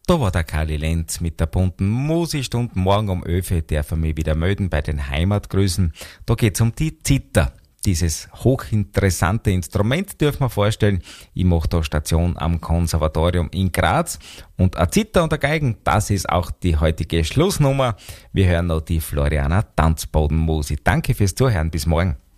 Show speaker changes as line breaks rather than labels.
Da war der Kali Lenz mit der bunten Musikstunde. Morgen um 11 Uhr darf er mich wieder melden bei den Heimatgrüßen. Da geht's um die Zither. Dieses hochinteressante Instrument dürfen wir vorstellen. Ich mache da Station am Konservatorium in Graz. Und ein Zither und ein Geigen, das ist auch die heutige Schlussnummer. Wir hören noch die Floriana Tanzbodenmusik. Danke fürs Zuhören. Bis morgen.